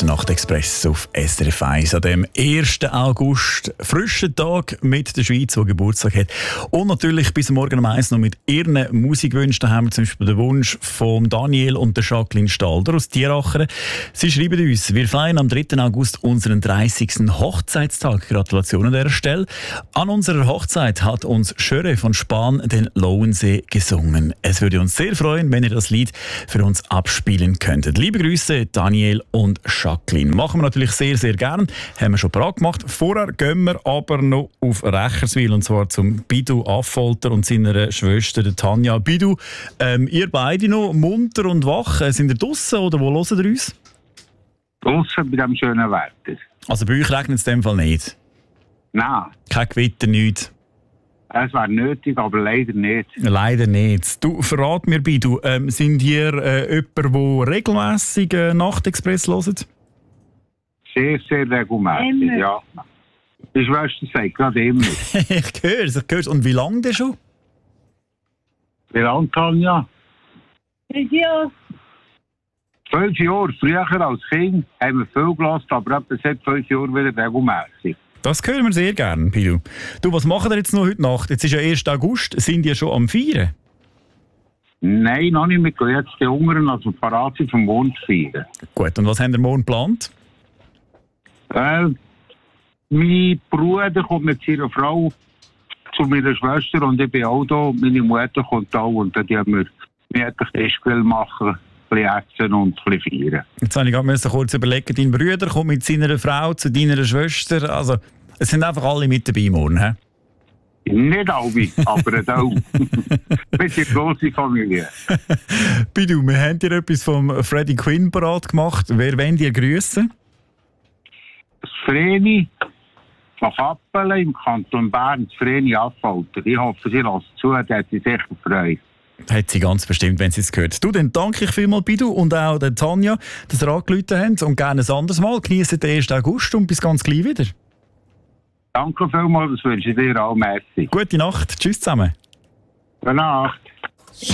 der Nachtexpress auf SRF 1 an dem 1. August. Frischen Tag mit der Schweiz, die Geburtstag hat. Und natürlich bis morgen um 1 noch mit ihren Musikwünschen. Da haben wir zum Beispiel den Wunsch von Daniel und der Jacqueline Stalder aus Tieracheren. Sie schreiben uns, wir feiern am 3. August unseren 30. Hochzeitstag. Gratulation an dieser Stelle. An unserer Hochzeit hat uns Schöre von Spahn den Lauensee gesungen. Es würde uns sehr freuen, wenn ihr das Lied für uns abspielen könntet. Liebe Grüße, Daniel und Jacqueline. Machen wir natürlich sehr, sehr gern. Haben wir schon parat gemacht. Vorher gehen wir aber noch auf Recherswil, und zwar zum Bidu Affolter und seiner Schwester der Tanja. Bidu, ihr beide noch munter und wach. Sind ihr draussen oder wo hören ihr uns? Draussen bei diesem schönen Wetter. Also bei euch regnet es in dem Fall nicht? Nein. Kein Gewitter, nichts? Es wäre nötig, aber leider nicht. Leider nicht. Du, verrat mir, Bidu, sind ihr jemand, der regelmässig Nachtexpress hört? Sehr, sehr regelmässig, Immer. ja. Die Schwester sagt gerade immer. Ich höre es. Und wie lange denn schon? Wie lange, Tanja? Ja, 12 Jahre. Früher als Kind haben wir viel gelassen, aber etwa seit 5 Jahren wieder regelmässig. Das hören wir sehr gerne, Bidu. Du, was macht ihr jetzt noch heute Nacht? Jetzt ist ja 1. August. Sind ihr schon am Feiern? Nein, noch nicht. Wir gehen jetzt die Hungern, als wir parat sind, vom Mond feiern. Gut, und was habt ihr morgen geplant? Mein Bruder kommt mit seiner Frau zu meiner Schwester und ich bin auch da. Und meine Mutter kommt auch und dann werden wir gemütlich Tischgrill machen, ein bisschen essen und ein bisschen feiern. Jetzt habe ich gerade kurz überlegen, dein Bruder kommt mit seiner Frau zu deiner Schwester. Also, es sind einfach alle mit dabei morgen, he? Nicht alle, aber auch. Wir sind eine grosse Familie. Bidu, wir haben dir etwas vom Freddie Quinn parat gemacht. Wer wollen dir grüssen? Das Vreni von Kappelen im Kanton Bern, das Vreni Affolter. Ich hoffe, sie lässt zu, da hat sie sicher gefreut. Hat sie ganz bestimmt, wenn sie es gehört. Du, dann danke ich vielmals, Bidu, und auch der Tanja, dass ihr angerufen habt. Und gerne ein anderes Mal. Genießt den 1. August und bis ganz gleich wieder. Danke vielmals, das wünsche ich dir auch. Merci. Gute Nacht. Tschüss zusammen. Gute Nacht.